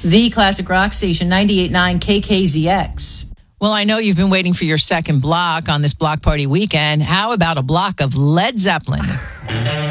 The classic rock station, 98.9 KKZX. Well, I know you've been waiting for your second block on this block party weekend. How about a block of Led Zeppelin?